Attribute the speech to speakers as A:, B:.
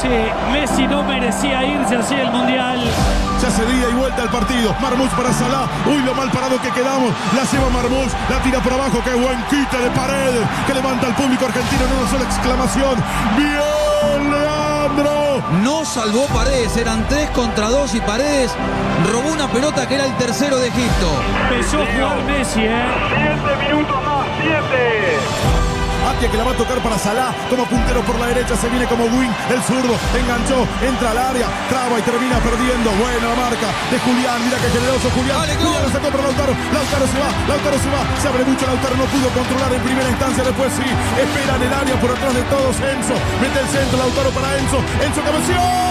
A: Messi no merecía irse así el Mundial.
B: Se hace día y vuelta al partido. Marmoush para Salah. Uy, lo mal parado que quedamos. La lleva Marmoush. La tira por abajo. Qué buen quite de Paredes. Que levanta al público argentino en una sola exclamación. ¡Bien, Leandro!
C: No salvó Paredes. Eran 3 contra 2 y Paredes robó una pelota que era el tercero de Egipto.
A: Empezó a jugar Messi,
D: 7 minutos más, 7.
B: Atia que la va a tocar para Salah, como puntero por la derecha, se viene como wing, el zurdo, enganchó, entra al área, traba y termina perdiendo. Buena marca de Julián, mira que generoso Julián. Julián la sacó para Lautaro, Lautaro se va, se abre mucho Lautaro, no pudo controlar en primera instancia, después sí, espera en el área por atrás de todos Enzo, mete el centro, Lautaro para Enzo, Enzo cabeció.